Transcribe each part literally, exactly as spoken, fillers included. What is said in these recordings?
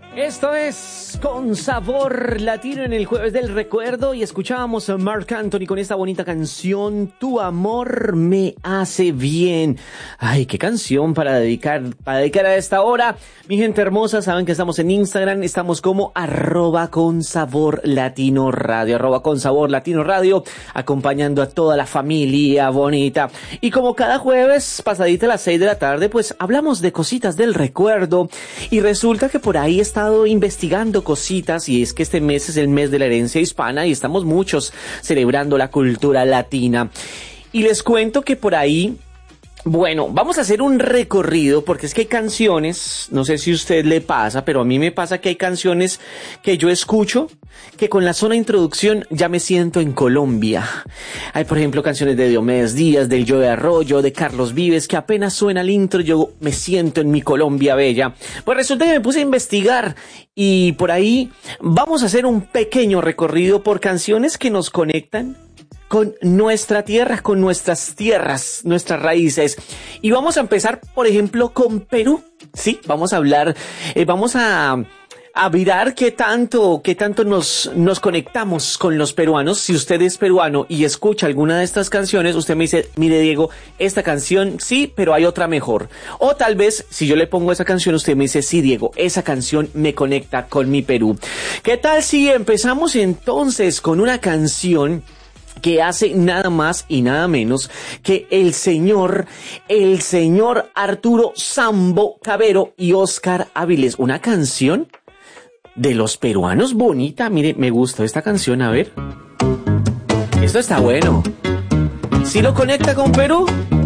Esto es Con Sabor Latino en el Jueves del Recuerdo y escuchábamos a Marc Anthony con esta bonita canción, Tu amor me hace bien. Ay, qué canción para dedicar, para dedicar a esta hora. Mi gente hermosa, saben que estamos en Instagram, estamos como arroba con sabor latino radio, arroba con sabor latino radio, acompañando a toda la familia bonita. Y como cada jueves, pasadita a las seis de la tarde, pues hablamos de cositas del recuerdo y resulta que por ahí está investigando cositas y es que este mes es el mes de la herencia hispana y estamos muchos celebrando la cultura latina y les cuento que por ahí, bueno, vamos a hacer un recorrido porque es que hay canciones, no sé si a usted le pasa, pero a mí me pasa que hay canciones que yo escucho que con la sola introducción ya me siento en Colombia. Hay, por ejemplo, canciones de Diomedes Díaz, del Joe Arroyo, de Carlos Vives, que apenas suena el intro, yo me siento en mi Colombia bella. Pues resulta que me puse a investigar y por ahí vamos a hacer un pequeño recorrido por canciones que nos conectan con nuestra tierra, con nuestras tierras, nuestras raíces. Y vamos a empezar, por ejemplo, con Perú. Sí, vamos a hablar, eh, vamos a... a mirar qué tanto, qué tanto nos, nos conectamos con los peruanos. Si usted es peruano y escucha alguna de estas canciones, usted me dice, mire Diego, esta canción sí, pero hay otra mejor. O tal vez, si yo le pongo esa canción, usted me dice, sí Diego, esa canción me conecta con mi Perú. ¿Qué tal si empezamos entonces con una canción que hace nada más y nada menos que el señor, el señor Arturo Sambo Cabero y Oscar Áviles? Una canción de los peruanos bonita. Mire, me gustó esta canción, a ver. Esto está bueno. ¿Sí lo conecta con Perú?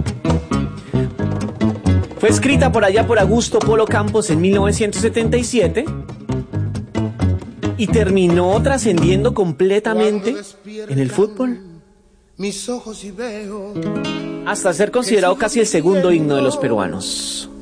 Fue escrita por allá por Augusto Polo Campos en mil novecientos setenta y siete y terminó trascendiendo completamente en el fútbol, mis ojos y veo, hasta ser considerado casi el segundo himno de los peruanos.